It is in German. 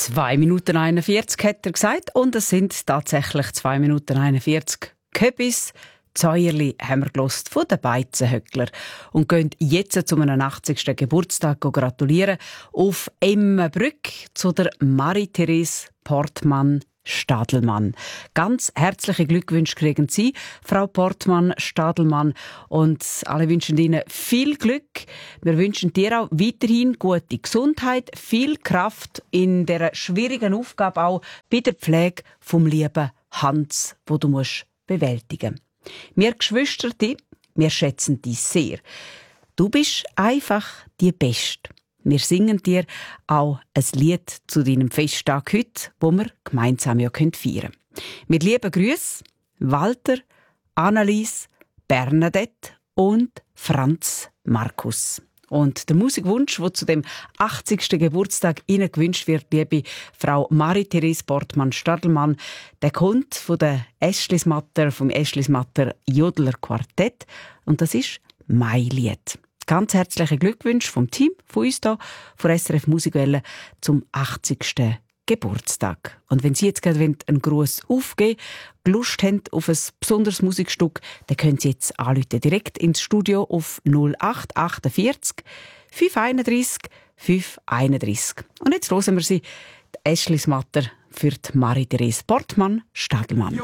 2 Minuten 41 hat er gesagt und es sind tatsächlich 2 Minuten 41. Köpis, Zäuerli haben wir gehört von den Beizenhöckler und gehen jetzt zu einem 80. Geburtstag gratulieren auf Emmenbrück zu der Marie-Therese Portmann-Stadelmann. Ganz herzliche Glückwünsche kriegen Sie, Frau Portmann-Stadelmann, und alle wünschen Ihnen viel Glück. Wir wünschen dir auch weiterhin gute Gesundheit, viel Kraft in der schwierigen Aufgabe auch bei der Pflege vom lieben Hans, wo du musst bewältigen. Wir Geschwister, wir schätzen dich sehr. Du bist einfach die Beste. Wir singen dir auch ein Lied zu deinem Festtag heute, wo wir gemeinsam feiern können. Mit lieben Grüßen, Walter, Annelies, Bernadette und Franz Markus. Und der Musikwunsch, der zu dem 80. Geburtstag Ihnen gewünscht wird, liebe Frau Marie-Therese Portmann-Stadelmann, der kommt von der vom Eschlismatter Jodler Quartett. Und das ist «Mein Lied». Ganz herzliche Glückwünsche vom Team, von uns hier, von SRF Musikwelle zum 80. Geburtstag. Und wenn Sie jetzt gerade einen Gruß aufgeben, Lust haben auf ein besonderes Musikstück, dann können Sie jetzt anrufen, direkt ins Studio auf 0848 531 531. Und jetzt hören wir Sie, die Eschlismatter für die Marie-Therese Portmann-Stadelmann.